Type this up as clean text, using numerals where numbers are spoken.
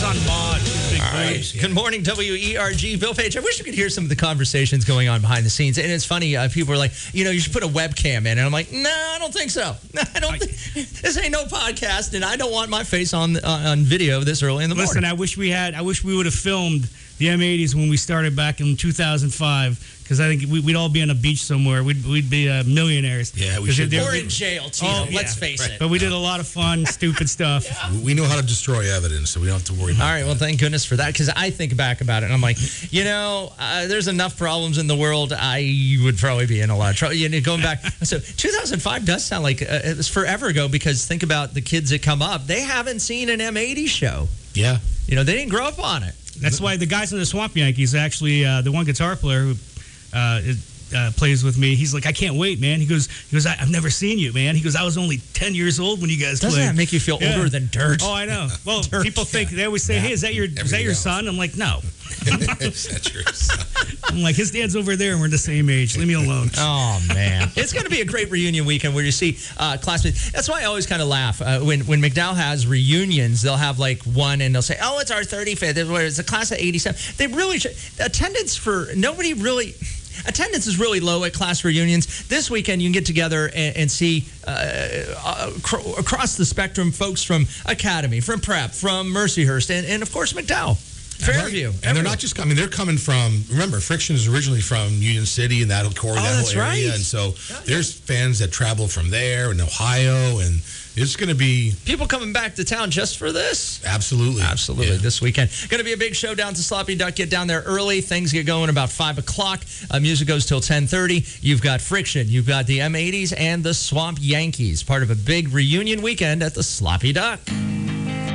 on Maud. Big boobs. Good morning, WERG. Bill Page. I wish you could hear some of the conversations going on behind the scenes. And it's funny, people are like, you should put a webcam in. And I'm like, no, I don't think so. This ain't no podcast, and I don't want my face on video this early in the morning. Listen, I wish we would have filmed the M80s when we started back in 2005. Because I think we'd all be on a beach somewhere. We'd be millionaires. Yeah, we should. Or in jail, too. Let's face it. But we did a lot of fun, stupid stuff. Yeah. We know how to destroy evidence, so we don't have to worry about it. All right, well, thank goodness for that. Because I think back about it, and I'm like, there's enough problems in the world. I would probably be in a lot of trouble. Going back, so 2005 does sound like it was forever ago. Because think about the kids that come up. They haven't seen an M80 show. Yeah. They didn't grow up on it. That's why the guys in the Swamp Yankees, actually, the one guitar player who plays with me, he's like, I can't wait, man. He goes, I've never seen you, man. He goes, I was only 10 years old when you guys played. Doesn't that make you feel older than dirt? Oh, I know. Well, people think, they always say, hey, is that your son? I'm like, no. Is that your son? I'm like, his dad's over there and we're the same age. Leave me alone. Oh, man. It's going to be a great reunion weekend where you see classmates. That's why I always kind of laugh. When McDowell has reunions, they'll have like one and they'll say, oh, it's our 35th. It's a class of 87. They really attendance is really low at class reunions. This weekend, you can get together and see across the spectrum folks from Academy, from Prep, from Mercyhurst, and of course, McDowell. Fairview. And they're not just coming, they're coming from, remember, Friction is originally from Union City and that whole area. Right. And so there's fans that travel from there and Ohio, and it's going to be... people coming back to town just for this. Absolutely. Absolutely. Yeah. This weekend. Going to be a big show down to Sloppy Duck. Get down there early. Things get going about 5 o'clock. Music goes till 10:30. You've got Friction. You've got the M80s and the Swamp Yankees. Part of a big reunion weekend at the Sloppy Duck.